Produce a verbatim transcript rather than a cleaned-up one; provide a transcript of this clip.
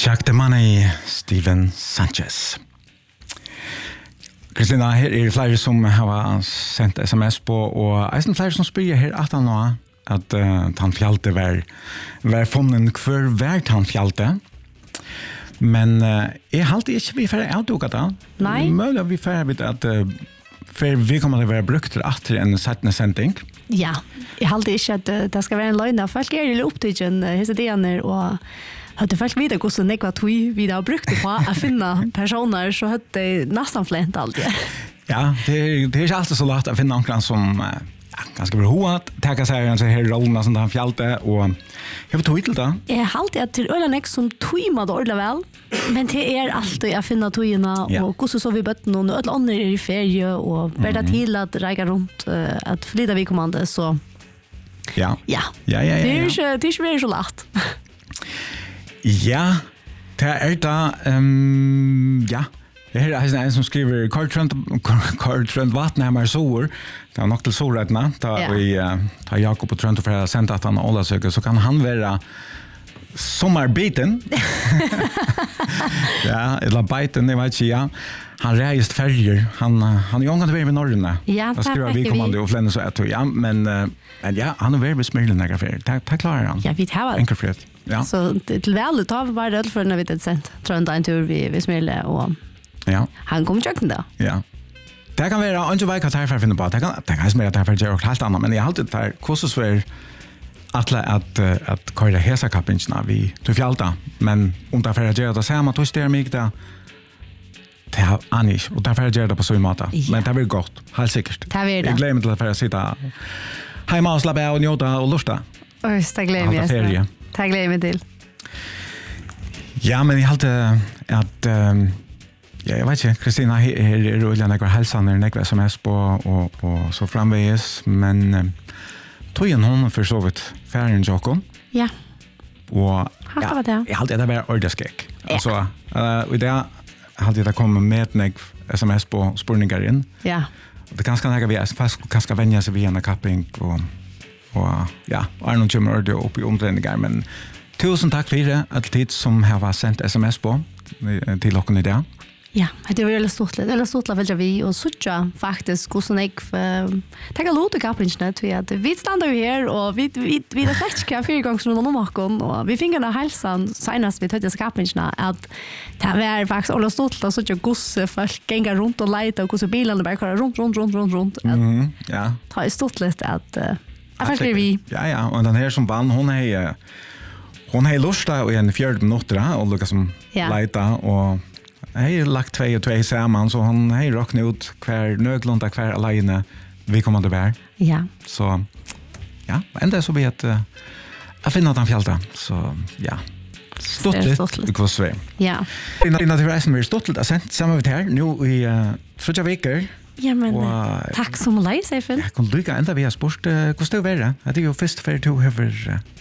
Chuck the Money, Steven Sanchez. Kristina, her er det flere som har sendt sms på, og jeg er flere som spyrer her at han nå, at uh, han fjalte var, var funnet hver hvert han fjalte. Men uh, jeg halte ikke vi får avduket da. Nei. Mulig vi får vidt at uh, for vi kommer til å være brukt til at en settende sending. Ja, jeg halte ikke at uh, det skal være en løgn. Folk er litt opptidgen uh, hese ideene, og hadde folk videre hvordan jeg var tog vi har brukt det på å finne personer, så hadde det nesten flent alltid. Ja, det er, det er ikke alltid så lett å finne noen som uh, ja, ganske bra hodet, tenker seg en sånn her rollene som han fjalte, og jeg vil tog til det. Jeg halte at til øyne som tog med det ordentlig vel, men det er alltid å finne togene, Ja. og hvordan så vi bøtte noen, og alle andre er i ferie, og bare det til at reike rundt, uh, at flytta vi kommande, så Ja. ja. Ja, ja, ja. Det er ja. ikke, det er ikke mer så lett. Ja, det er da, um, ja, det er en som skriver Karl Trønd Vatnheimer Sår, det er nok til Sårrettene, da Ja. vi uh, tar Jakob og Trønd for å sende at han har Ålasøket, så kan han være sommarbiten. Ja, eller beiten, jeg vet ikke, ja. Han reist ferger, han, uh, han er jo omgang til å være med Norrøne. Ja, Da det skriver fikk vi vi. kommande og flenne så etter, ja, men, uh, men ja, han er veldig smyrlig når jeg fer. Det, det klarer han. Ja, vi tar Enkelt frihet. Ja. Så det- til vel ta var det för när vi det sent. Tror inte en tur vi vi smille och Ja. han kom tjocken då. Ja. Det kan være ikke vei hva det er for å finne på. Det kan, det kan smere at det er for å gjøre noe helt annet, men jeg har alltid det hvordan så er at, at, at køyre hesa kappingsene vi tog fjalta, men om det er for å gjøre det samme, tog styrer mig det, det er han ikke, og det er for å gjøre det på sånn måte. Ja. Men det blir godt, helt sikkert. Det blir det. Jeg gleder meg til å sitte hjemme og slappe av og njøte og lusta. Oj, det glömmer jag. Alta ferie. Det glömmer mig till. Ja, men jeg halte at um, ja, jeg vet ikke, Kristina, her er det olja nekvar helsan, er nekvar sms på og, og så framveges, men um, tog en hon for så vidt færen Jokon, Ja. og Hatt det var det. jeg halte det bare ordeskek. Ja. Altså, uh, i det halte det kommet med nekv sms på spurningar inn, Ja. og det kanskje nekvar vi er fast kanskje venja seg via en kapping, og, og ja, og er noen kommer ordet opp i omdreiningar, men tusen takk for det, alltid som har sendt sms på eh, til dere i dag. Ja, det var väldigt stort. Det är stort väl vi och såcha faktiskt hur sån jag ta en låt kappingen till att vi stannar ju här och vi vi vi det släkt kan fyra gånger som någon makon och vi fick den hälsan senast vi tog det kappingen att det var faktiskt alla stort och såcha gosse folk gänga runt och leta och gosse bilarna bara köra runt runt runt runt runt. Mhm, ja. Ta är stort lite att jag faktiskt vi Ja, ja, og den her som vann, hon er hon har lust i en fjörd minutter og lukka som Ja. leita, og jeg har lagt tvei og tvei sammen, så hon har råknet ut hver nøglunda, hver alene vi kommer til å være. ja. Så ja, enda så vi at uh, jeg finner at han fjalta, så ja. Stått Det er litt, stått litt. det var svei. Ja. Innan til reisen vi stått litt, jeg sendt sammen med her, nå i uh, trutja veker, Ja men Og- tack som lei Stefan. jeg kunne lykke enda vi har spurt, uh, hvordan det er det? Det er jo først før to høver uh,